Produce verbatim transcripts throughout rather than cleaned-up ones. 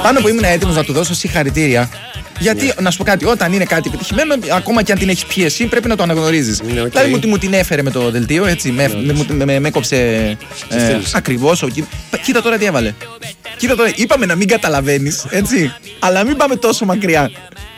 Πάνω που ήμουν έτοιμος να του δώσω συγχαρητήρια. Γιατί, να σου πω κάτι, όταν είναι κάτι επιτυχημένο, ακόμα και αν την έχεις πιέσει, πρέπει να το αναγνωρίζεις. Ναι, okay. Δηλαδή μου, μου την έφερε με το δελτίο, έτσι, με, Ναι, με, με, με, με έκοψε ε, ακριβώς. Ο, κοίτα τώρα τι έβαλε. Κοίτα τώρα, είπαμε να μην καταλαβαίνεις, έτσι, αλλά μην πάμε τόσο μακριά.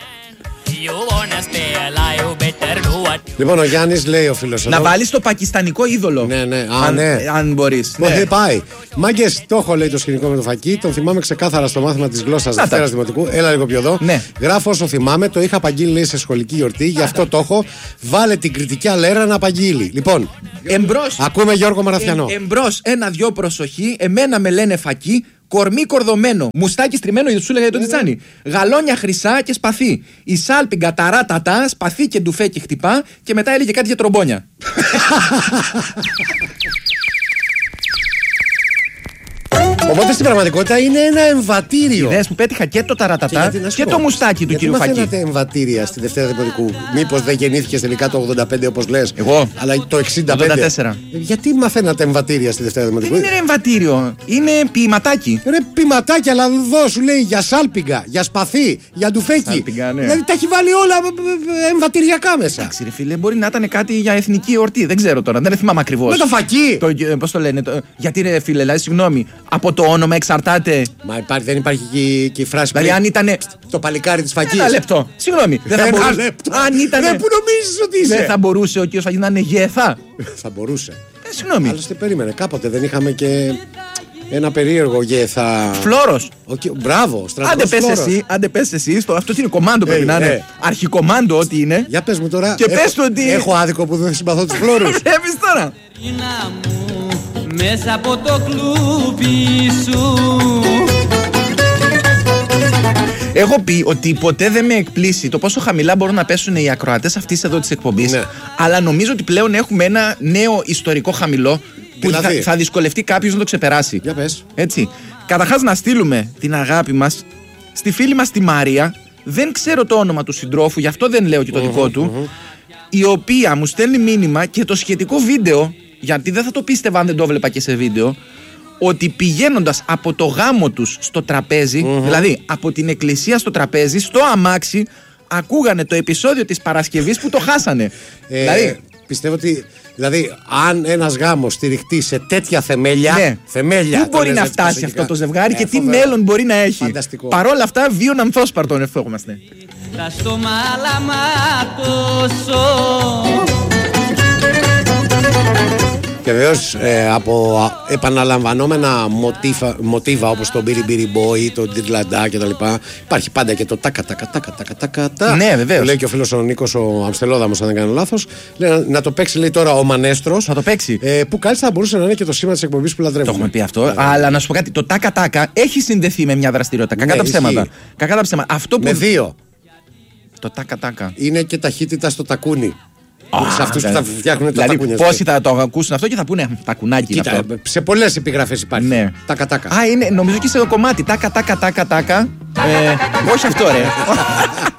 Λοιπόν, ο Γιάννης λέει ο φίλος Να βάλεις το πακιστανικό είδωλο. Ναι, ναι. Α, αν, ναι. αν μπορείς. Μου Ναι. πάει. Μάγκες, το έχω λέει το σκηνικό με το φακί. Τον θυμάμαι ξεκάθαρα στο μάθημα της γλώσσας Δευτέρας Δημοτικού. Έλα λίγο πιο εδώ. Ναι. Γράφω όσο θυμάμαι. Το είχα απαγγείλει λέει, σε σχολική γιορτή. Γι' αυτό το έχω. Βάλε την κριτική αλέρα να απαγγείλει. Λοιπόν, Εμπρός. ακούμε Γιώργο Μαραθιανό. Ε, εμπρός, ένα-δυο προσοχή. Εμένα με λένε φακί. Κορμί κορδωμένο, μουστάκι στριμμένο, γιατί σου έλεγα για τον Τιτσάνι. Γαλόνια χρυσά και σπαθί. Η σάλπιγγα ταράτατα, σπαθί και ντουφέκι χτυπά. Και μετά έλεγε κάτι για τρομπόνια. Οπότε στην πραγματικότητα είναι ένα εμβατήριο. Ιδέες που πέτυχα και το ταρατατά και, και το μουστάκι του κυρίου Φακή. Γιατί μαθαίνατε εμβατήρια στη Δευτέρα Δημοτικού? Μήπως δεν γεννήθηκες τελικά το ογδόντα πέντε όπως λες? Εγώ. Αλλά το εξήντα πέντε. ογδόντα τέσσερα. Γιατί μαθαίνατε εμβατήρια στη Δευτέρα Δημοτικού? Δεν είναι εμβατήριο, είναι ποιηματάκι. Ρε ποιηματάκι, αλλά εδώ σου λέει για σάλπιγγα, για σπαθί, για ντουφέκι. Σάλπιγγα, ναι. Δηλαδή τα έχει βάλει όλα εμβατηριακά μέσα. Εντάξει, ρε φίλε, μπορεί να ήταν κάτι για εθνική εορτή. Δεν ξέρω τώρα, δεν θυμάμαι ακριβώς. Με το φακί! Πώς το λένε, το, γιατί ρε φίλε, δηλαδή, συγγνώμη, από το όνομα εξαρτάται. Μα υπάρχει, δεν υπάρχει και, και η φράση. Δηλαδή, αν ήταν. Το παλικάρι της Φακής. Ένα λεπτό. Συγγνώμη. Δεν θα Ένα μπορούσε. λεπτό. Αν ήταν. Ρε, πού νομίζεις ότι είσαι? Δεν θα μπορούσε ο κύριος Φακής να είναι γεθά. Θα μπορούσε. Ε, συγγνώμη. Άλλωστε περίμενε. Κάποτε δεν είχαμε και ένα περίεργο γεθά. Φλόρος. Okay, μπράβο, Άντε στρατός πες Φλόρος. εσύ, άντε πες εσύ. Στο, αυτό τι είναι κομμάντο πρέπει Ε, να είναι. ε. Αρχικομάντο ό,τι είναι. Για πες μου τώρα. Και έχω, πες του ότι- Έχω άδικο που δεν συμπαθώ τους Φλόρους. Έπεις τώρα. Μέσα από το κλουμπί σου. Έχω πει ότι ποτέ δεν με εκπλήσει το πόσο χαμηλά μπορούν να πέσουν οι ακροατές αυτής εδώ της εκπομπής. Ναι. Αλλά νομίζω ότι πλέον έχουμε ένα νέο ιστορικό χαμηλό που Δηλαδή? θα, θα δυσκολευτεί κάποιος να το ξεπεράσει. Για πες. Έτσι. Καταρχάς να στείλουμε την αγάπη μας στη φίλη μας τη Μάρια. Δεν ξέρω το όνομα του συντρόφου, γι' αυτό δεν λέω και το δικό του. Η οποία μου στέλνει μήνυμα και το σχετικό βίντεο, γιατί δεν θα το πίστευα αν δεν το βλέπα και σε βίντεο, ότι πηγαίνοντας από το γάμο τους στο τραπέζι, δηλαδή από την εκκλησία στο τραπέζι, στο αμάξι, ακούγανε το επεισόδιο της Παρασκευής που το χάσανε. Ε, δηλαδή, πιστεύω ότι. Δηλαδή, αν ένας γάμος στηριχτεί σε τέτοια θεμέλια. ναι. θεμέλια Πού μπορεί το λες να έτσι φτάσει προσεκτικά. αυτό το ζευγάρι Ε, και τι φοβερό. μέλλον μπορεί να έχει. Φανταστικό. Παρ' όλα αυτά, βίων ανθόσπαρτων ευχόμαστε. Τα στόμα λαματώσω. Και βεβαίως ε, από α, επαναλαμβανόμενα μοτίβα, μοτίβα όπως το Μπίρι Μπίρι Μπόι, το Ντυρλαντά κτλ. Υπάρχει πάντα και το τάκα τάκα τάκα τάκα τάκα τάκα. Ναι, βεβαίως. Που λέει και ο φίλος ο Νίκος ο Αμστελόδαμος, αν δεν κάνω λάθος. Λέει να, να το παίξει λέει τώρα ο Μανέστρος. Θα το παίξει. Ε, που κάλλιστα θα μπορούσε να είναι και το σήμα της εκπομπής που λατρεύουμε. Το έχουμε πει αυτό. Αλλά να σου πω κάτι, το τάκα τάκα έχει συνδεθεί με μια δραστηριότητα. Κακά Ναι, τα ψέματα. ισχύει. Κακά τα ψέματα. Αυτό που. Με δύο. Το τάκα τάκα. Είναι και ταχύτητα στο τακούνι. Σε αυτούς που θα φτιάχνουν τα Δηλαδή, τακούνια. πόσοι θα το ακούσουν αυτό και θα πούνε τακουνάκι. είναι Κοίτα, αυτό. σε πολλές επιγραφές υπάρχει. Ναι. Τάκα τάκα. Α, είναι νομίζω και σε το κομμάτι. Τάκα τάκα τάκα τάκα. Ε, όχι αυτό, ρε.